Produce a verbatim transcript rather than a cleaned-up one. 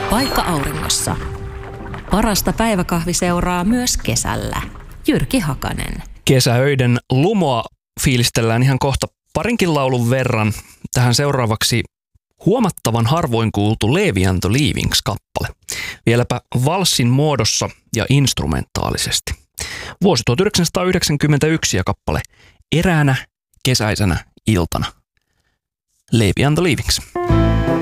Paikka auringossa. Parasta päiväkahviseuraa myös kesällä. Jyrki Hakanen. Kesäöiden lumoa fiilistellään ihan kohta parinkin laulun verran. Tähän seuraavaksi huomattavan harvoin kuultu Levi and the Leavings-kappale. Vieläpä valssin muodossa ja instrumentaalisesti. Vuosi tuhatyhdeksänsataayhdeksänkymmentäyksi ja kappale Eräänä kesäisenä iltana. Levi and the Leavings.